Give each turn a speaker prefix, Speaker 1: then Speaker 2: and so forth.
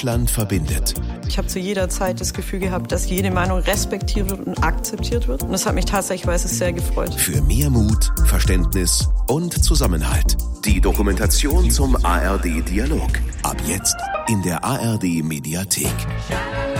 Speaker 1: Deutschland verbindet.
Speaker 2: Ich habe zu jeder Zeit das Gefühl gehabt, dass jede Meinung respektiert wird und akzeptiert wird. Und das hat mich tatsächlich sehr gefreut.
Speaker 1: Für mehr Mut, Verständnis und Zusammenhalt. Die Dokumentation zum ARD-Dialog. Ab jetzt in der ARD-Mediathek.